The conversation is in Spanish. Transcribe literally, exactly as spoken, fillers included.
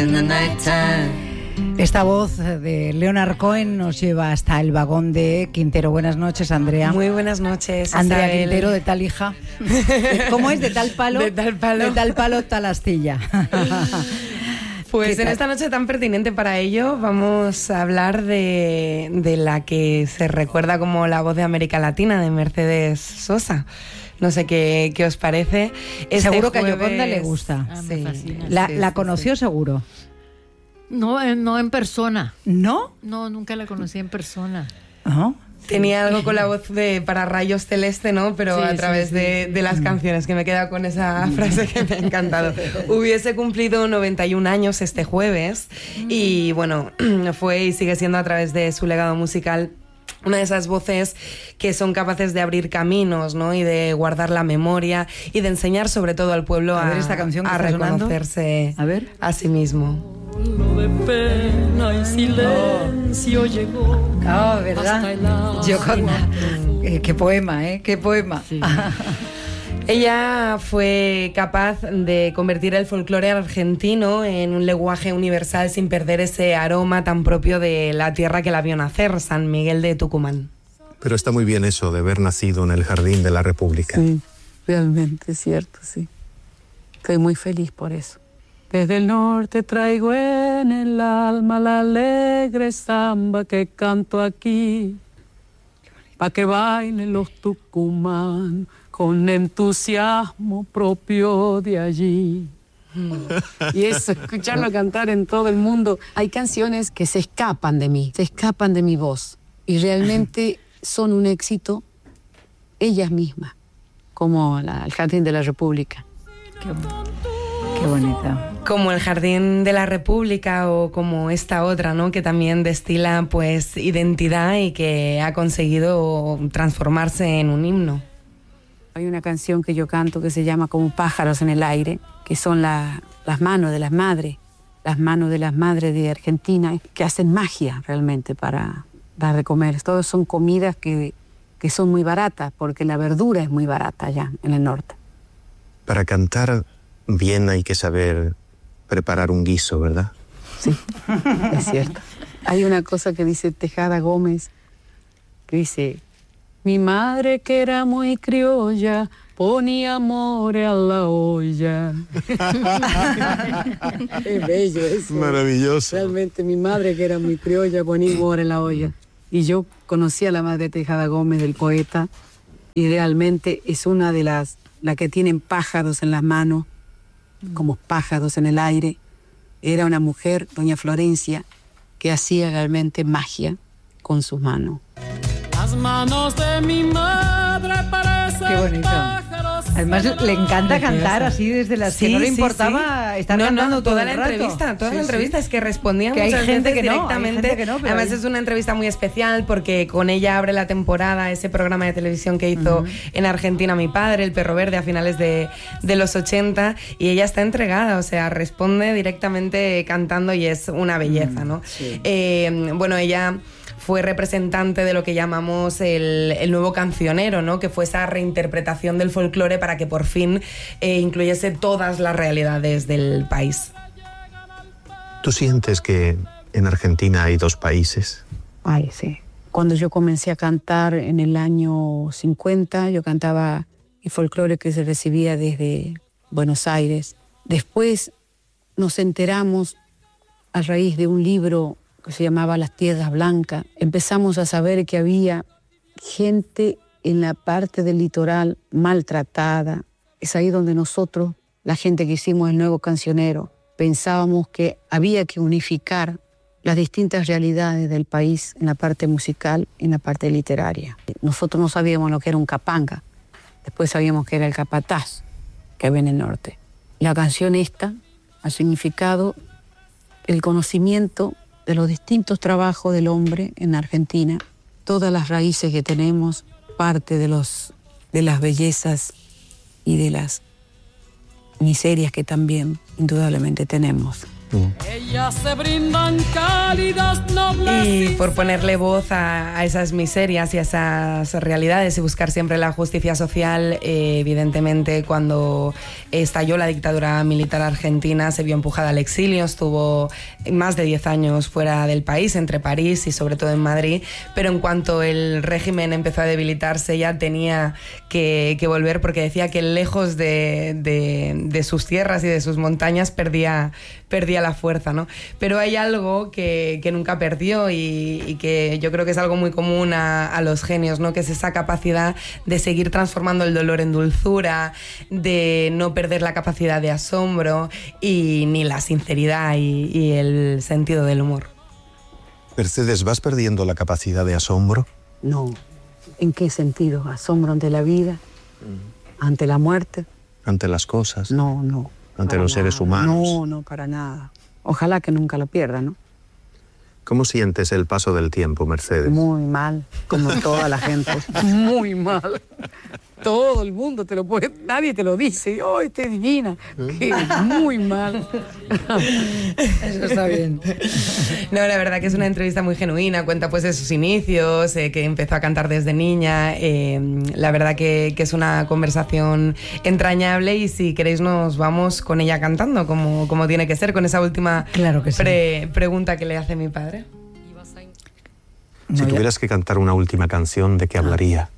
in the nighttime. Esta voz de Leonard Cohen nos lleva hasta el vagón de Quintero. Buenas noches, Andrea. Muy buenas noches, Andrea Isabel. Quintero, de tal hija. ¿Cómo es? De tal palo. De tal palo. De tal palo, tal astilla. Pues en esta noche tan pertinente para ello vamos a hablar de, de la que se recuerda como la voz de América Latina, de Mercedes Sosa. No sé qué, qué os parece. Este seguro que jueves... a Yoconda le gusta. Ah, me fascina. La, sí, la sí, conoció sí. seguro. No, eh, no en persona. ¿No? No, nunca la conocí en persona. ¿No? Tenía algo con la voz de para Rayos Celeste, ¿no? Pero Sí, a sí, través sí, de, sí. de las canciones, que me he quedado con esa frase que me ha encantado. Hubiese cumplido noventa y un años este jueves y bueno, fue y sigue siendo a través de su legado musical una de esas voces que son capaces de abrir caminos, ¿no? Y de guardar la memoria y de enseñar sobre todo al pueblo A a, ver esta canción que a está sonando. reconocerse A ver. a sí mismo. Lo de pena y silencio oh. llegó. Ah, oh, ¿verdad? Yoconda. Eh, qué poema, ¿eh? Qué poema. Sí. Ella fue capaz de convertir el folclore argentino en un lenguaje universal sin perder ese aroma tan propio de la tierra que la vio nacer, San Miguel de Tucumán. Pero está muy bien eso de haber nacido en el jardín de la República. Sí, realmente es cierto, sí. Estoy muy feliz por eso. Desde el norte traigo en el alma la alegre samba que canto aquí, pa' que bailen los Tucumán con entusiasmo propio de allí. Y eso, escucharlo cantar en todo el mundo. Hay canciones que se escapan de mí, se escapan de mi voz, y realmente son un éxito ellas mismas, como la, el Jardín de la República. Qué, qué bonita. Como el Jardín de la República o como esta otra, ¿no? Que también destila pues identidad y que ha conseguido transformarse en un himno. Hay una canción que yo canto que se llama Como pájaros en el aire, que son la, las manos de las madres, las manos de las madres de Argentina, que hacen magia realmente para dar de comer. Todas son comidas que, que son muy baratas, porque la verdura es muy barata allá en el norte. Para cantar bien hay que saber preparar un guiso, ¿verdad? Sí, es cierto. Hay una cosa que dice Tejada Gómez, que dice: mi madre, que era muy criolla, ponía amor a la olla. Es bello eso. Maravilloso. Realmente mi madre, que era muy criolla, ponía amor en la olla. Y yo conocí a la madre Tejada Gómez, del poeta, y realmente es una de las, la que tienen pájaros en las manos, como pájaros en el aire. Era una mujer, doña Florencia, que hacía realmente magia con sus manos. Las manos de mi madre parecen Qué bonito. pájaros. Además le encanta cantar así desde las que Sí, no le sí, importaba sí. estar no, cantando no, todo toda el la rato. entrevista, toda Sí, la sí. entrevista es que respondía Que hay muchas gente veces que no, hay directamente. gente que no, pero Además hay- es una entrevista muy especial porque con ella abre la temporada ese programa de televisión que hizo uh-huh. en Argentina mi padre, El Perro Verde, a finales de, de los ochenta, y ella está entregada, o sea, responde directamente cantando y es una belleza, ¿no? Sí. Eh, bueno, ella fue representante de lo que llamamos el, el nuevo cancionero, ¿no? Que fue esa reinterpretación del folclore para que por fin eh, incluyese todas las realidades del país. ¿Tú sientes que en Argentina hay dos países? Ay, sí. Cuando yo comencé a cantar en el año cincuenta, yo cantaba el folclore que se recibía desde Buenos Aires. Después nos enteramos, a raíz de un libro que se llamaba Las Tierras Blancas, empezamos a saber que había gente en la parte del litoral maltratada. Es ahí donde nosotros, la gente que hicimos el nuevo cancionero, pensábamos que había que unificar las distintas realidades del país en la parte musical y en la parte literaria. Nosotros no sabíamos lo que era un capanga, después sabíamos que era el capataz, que había en el norte. La canción esta ha significado el conocimiento de los distintos trabajos del hombre en Argentina, todas las raíces que tenemos, parte de, los, de las bellezas y de las miserias que también indudablemente tenemos. Ellas se brindan cálidas, nobles. Y por ponerle voz a, a esas miserias y a esas realidades y buscar siempre la justicia social, eh, evidentemente cuando estalló la dictadura militar argentina se vio empujada al exilio, estuvo más de diez años fuera del país, entre París y sobre todo en Madrid, pero en cuanto el régimen empezó a debilitarse ya tenía que, que volver porque decía que lejos de, de, de sus tierras y de sus montañas perdía, perdía la fuerza, ¿no? Pero hay algo que, que nunca perdió y, y que yo creo que es algo muy común a, a los genios, ¿no? Que es esa capacidad de seguir transformando el dolor en dulzura, de no perder la capacidad de asombro y ni la sinceridad y, y el sentido del humor. Mercedes, ¿vas perdiendo la capacidad de asombro? No. ¿En qué sentido? ¿Asombro ante la vida? ¿Ante la muerte? ¿Ante las cosas? No, no. ¿Ante los seres humanos? No, no, para nada. Ojalá que nunca lo pierda, ¿no? ¿Cómo sientes el paso del tiempo, Mercedes? Muy mal, como toda la gente. Muy mal. Todo el mundo te lo puede... Nadie te lo dice. ¡Oh, esta es divina! Que muy mal. Eso está bien. No, la verdad que es una entrevista muy genuina. Cuenta pues de sus inicios, eh, que empezó a cantar desde niña. Eh, la verdad que, que es una conversación entrañable y si queréis nos vamos con ella cantando, como, como tiene que ser, con esa última Claro que sí. pre- pregunta que le hace mi padre. Si No, ya- tuvieras que cantar una última canción, ¿de qué hablaría?